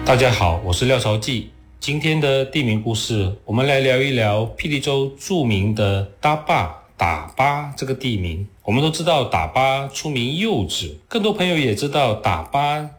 大家好，我是廖朝记。今天的地名故事，我们来聊一聊霹雳州著名的打巴这个地名。我们都知道打巴出名柚子，更多朋友也知道打巴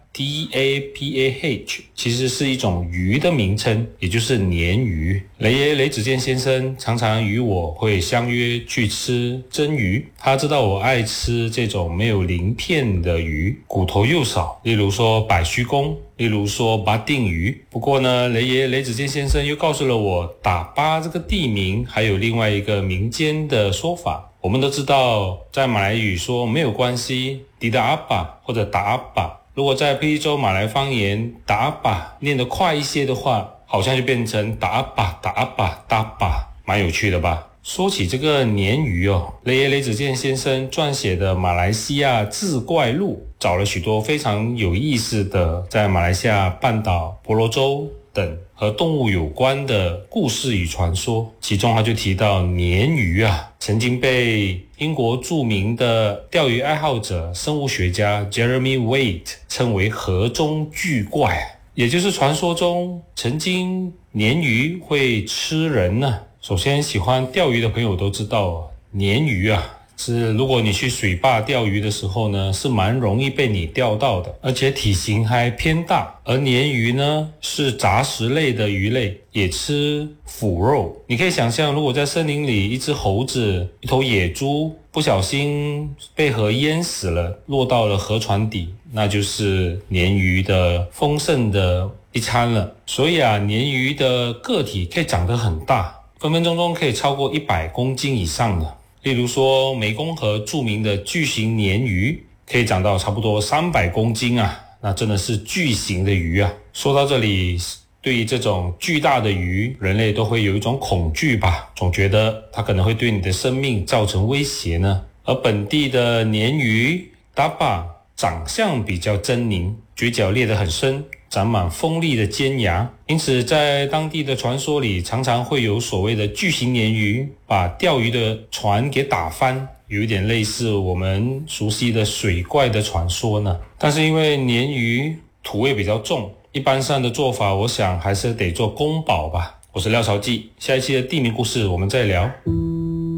DAPAH 其实是一种鱼的名称，也就是鲶鱼。雷爷雷子健先生常常与我会相约去吃蒸鱼，他知道我爱吃这种没有鳞片的鱼，骨头又少，例如说百须公，例如说巴定鱼。不过呢，雷爷雷子健先生又告诉了我，打巴这个地名还有另外一个民间的说法。我们都知道，在马来语说没有关系，迪达阿巴或者达阿巴。如果在霹雳州马来方言达阿巴念得快一些的话，好像就变成达阿巴达阿巴达巴，蛮有趣的吧。说起这个鲶鱼雷爷雷子健先生撰写的马来西亚志怪录找了许多非常有意思的在马来西亚半岛、婆罗洲等和动物有关的故事与传说，其中他就提到鲶鱼曾经被英国著名的钓鱼爱好者生物学家 Jeremy Waite 称为河中巨怪，也就是传说中曾经鲶鱼会吃人呢。首先喜欢钓鱼的朋友都知道，鲶鱼是如果你去水坝钓鱼的时候呢，是蛮容易被你钓到的，而且体型还偏大。而鲶鱼呢是杂食类的鱼类，也吃腐肉。你可以想象，如果在森林里一只猴子、一头野猪不小心被河淹死了，落到了河船底，那就是鲶鱼的丰盛的一餐了。所以鲶鱼的个体可以长得很大，分分钟钟可以超过100公斤以上的。例如说湄公河著名的巨型鲶鱼可以长到差不多300公斤那真的是巨型的鱼说到这里，对于这种巨大的鱼，人类都会有一种恐惧吧，总觉得它可能会对你的生命造成威胁呢。而本地的鲶鱼打巴长相比较狰狞，嘴角裂得很深，长满锋利的尖牙，因此在当地的传说里，常常会有所谓的巨型鲶鱼把钓鱼的船给打翻，有一点类似我们熟悉的水怪的传说呢。但是因为鲶鱼土味比较重，一般上的做法我想还是得做宫保吧。我是廖朝记，下一期的地名故事我们再聊。